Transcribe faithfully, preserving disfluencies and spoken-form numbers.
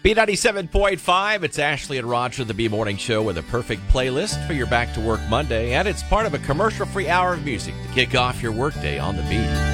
B ninety-seven point five, it's Ashley and Roger, the B Morning Show, with a perfect playlist for your back-to-work Monday, and it's part of a commercial-free hour of music to kick off your workday on the B.